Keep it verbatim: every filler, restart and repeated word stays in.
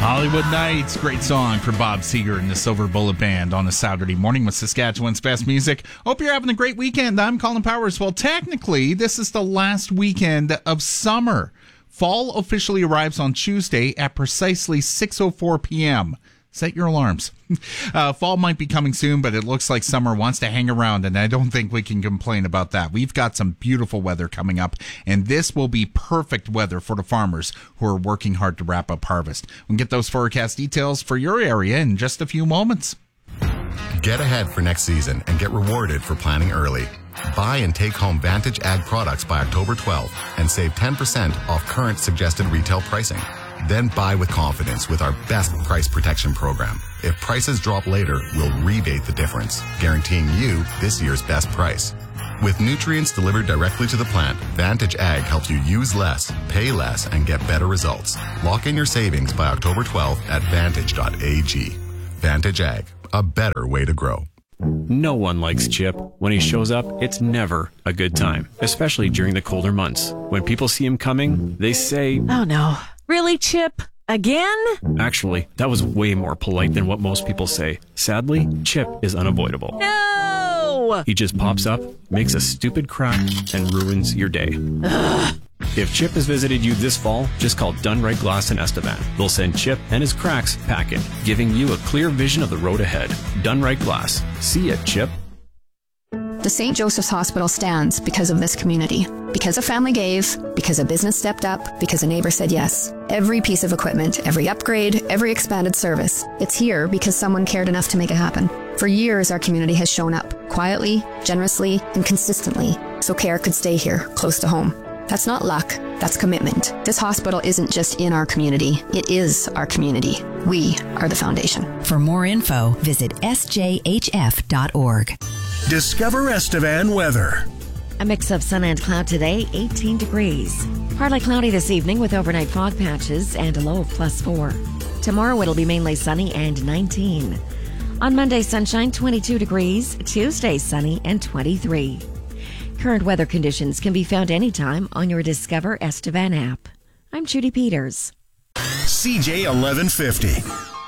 Hollywood Nights, great song for Bob Seger and the Silver Bullet Band on a Saturday morning with Saskatchewan's best music. Hope you're having a great weekend. I'm Colin Powers. Well, technically, this is the last weekend of summer. Fall officially arrives on Tuesday at precisely six oh four p.m. Set your alarms. Uh, fall might be coming soon, but it looks like summer wants to hang around, and I don't think we can complain about that. We've got some beautiful weather coming up, and this will be perfect weather for the farmers who are working hard to wrap up harvest. We'll get those forecast details for your area in just a few moments. Get ahead for next season and get rewarded for planning early. Buy and take home Vantage Ag products by October twelfth and save ten percent off current suggested retail pricing. Then buy with confidence with our best price protection program. If prices drop later, we'll rebate the difference, guaranteeing you this year's best price. With nutrients delivered directly to the plant, Vantage Ag helps you use less, pay less, and get better results. Lock in your savings by October twelfth at vantage dot a g. Vantage Ag, a better way to grow. No one likes Chip. When he shows up, it's never a good time, especially during the colder months. When people see him coming, they say, "Oh no, really, Chip? Again?" Actually, that was way more polite than what most people say. Sadly, Chip is unavoidable. No! He just pops up, makes a stupid crack, and ruins your day. Ugh. If Chip has visited you this fall, just call Dunright Glass in Estevan. They'll send Chip and his cracks packing, giving you a clear vision of the road ahead. Dunright Glass. See ya, Chip. The Saint Joseph's Hospital stands because of this community. Because a family gave, because a business stepped up, because a neighbor said yes. Every piece of equipment, every upgrade, every expanded service. It's here because someone cared enough to make it happen. For years, our community has shown up, quietly, generously, and consistently, so care could stay here, close to home. That's not luck, that's commitment. This hospital isn't just in our community, it is our community. We are the foundation. For more info, visit s j h f dot org. Discover Estevan weather. A mix of sun and cloud today, eighteen degrees. Partly cloudy this evening with overnight fog patches and a low of plus four. Tomorrow it'll be mainly sunny and nineteen. On Monday, sunshine, twenty-two degrees. Tuesday, sunny and twenty-three. Current weather conditions can be found anytime on your Discover Estevan app. I'm Judy Peters. C J eleven fifty.